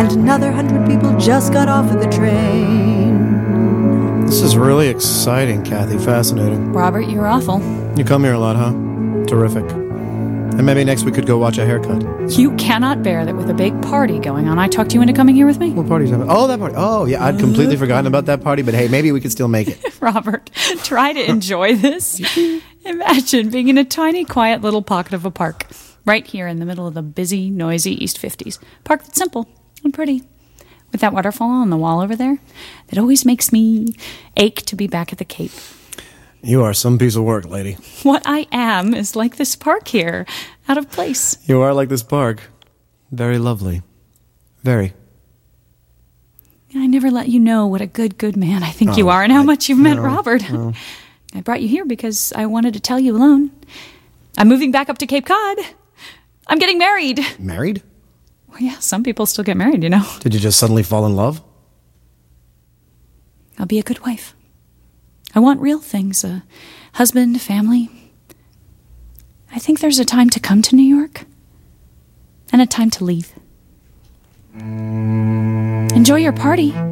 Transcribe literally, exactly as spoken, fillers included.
and another hundred people just got off of the train. This is really exciting, Kathy. Fascinating. Robert, you're awful. You come here a lot, huh? Terrific. And maybe next we could go watch a haircut. You cannot bear that with a big party going on. I talked you into coming here with me. What party's that? Oh, that party. Oh, yeah, I'd completely forgotten about that party, but hey, maybe we could still make it. Robert, try to enjoy this. Imagine being in a tiny, quiet little pocket of a park, right here in the middle of the busy, noisy East fifties. Park that's simple and pretty, with that waterfall on the wall over there that always makes me ache to be back at the Cape. You are some piece of work, lady. What I am is like this park here, out of place. You are like this park. Very lovely. Very. I never let you know what a good, good man I think Oh, you are and how I- much you've meant no, Robert. no. I brought you here because I wanted to tell you alone. I'm moving back up to Cape Cod. I'm getting married. Married? Well, yeah, some people still get married, you know. Did you just suddenly fall in love? I'll be a good wife. I want real things, a husband, family. I think there's a time to come to New York and a time to leave. Enjoy your party.